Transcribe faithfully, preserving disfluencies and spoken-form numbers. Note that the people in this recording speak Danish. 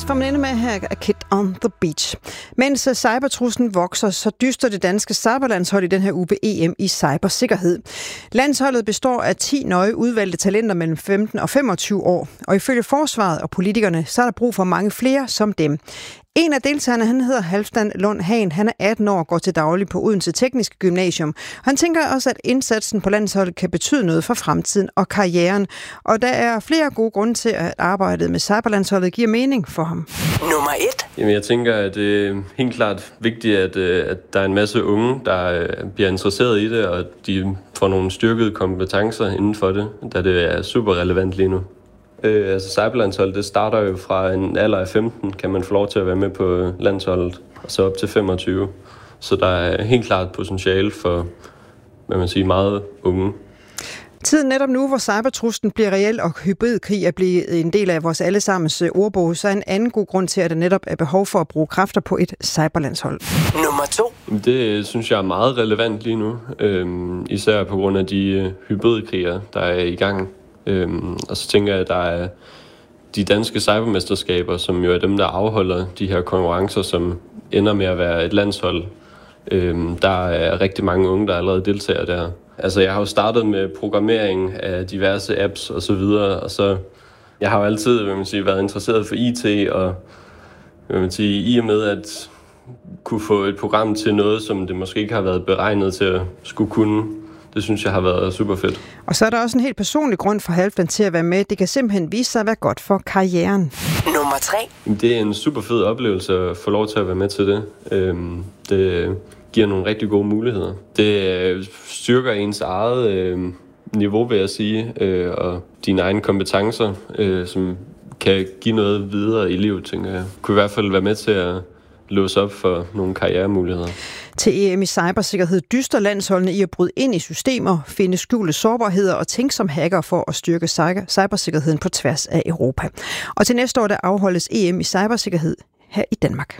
får man inde med her A Kid on the Beach. Mens cybertruslen vokser, så dyster det danske cyberlandshold i den her uge E M i cybersikkerhed. Landsholdet består af ti nøje udvalgte talenter mellem femten og femogtyve år, og ifølge forsvaret og politikerne, så er der brug for mange flere som dem. En af deltagerne, han hedder Halfdan Lund Hagen. Han er atten år og går til daglig på Odense Tekniske Gymnasium. Han tænker også, at indsatsen på landsholdet kan betyde noget for fremtiden og karrieren. Og der er flere gode grunde til, at arbejdet med cyberlandsholdet giver mening for ham. Nummer et. Jamen, jeg tænker, at det er helt klart vigtigt, at, at der er en masse unge, der bliver interesseret i det, og de får nogle styrkede kompetencer inden for det, da det er super relevant lige nu. Øh, altså cyberlandsholdet, det starter jo fra en alder af femten, kan man få lov til at være med på landsholdet, og så op til femogtyve. Så der er helt klart potentiale for, hvad man siger, meget unge. Tiden netop nu, hvor cybertruslen bliver reel og hybridkrig er blevet en del af vores allesammens ordbog, så er en anden god grund til, at der netop er behov for at bruge kræfter på et cyberlandshold. Nummer to. Det synes jeg er meget relevant lige nu, øhm, især på grund af de hybridkriger, der er i gang. Øhm, og så tænker jeg, at der er de danske cybermesterskaber, som jo er dem, der afholder de her konkurrencer, som ender med at være et landshold. Øhm, der er rigtig mange unge, der allerede deltager der. Altså, jeg har jo startet med programmering af diverse apps og så videre, og så jeg har jo altid, vil man sige, været interesseret for I T, og vil man sige, i og med at kunne få et program til noget, som det måske ikke har været beregnet til at skulle kunne. Det synes jeg har været super fedt. Og så er der også en helt personlig grund for Halfdan til at være med. Det kan simpelthen vise sig at være godt for karrieren. Nummer tre. Det er en super fed oplevelse at få lov til at være med til det. Det giver nogle rigtig gode muligheder. Det styrker ens eget niveau, vil jeg sige, og dine egne kompetencer, som kan give noget videre i livet, tænker jeg. Kunne i hvert fald være med til at låse op for nogle karrieremuligheder. Til E M i cybersikkerhed dyster landsholdene i at bryde ind i systemer, finde skjulte sårbarheder og tænke som hacker for at styrke cybersikkerheden på tværs af Europa. Og til næste år der afholdes E M i cybersikkerhed her i Danmark.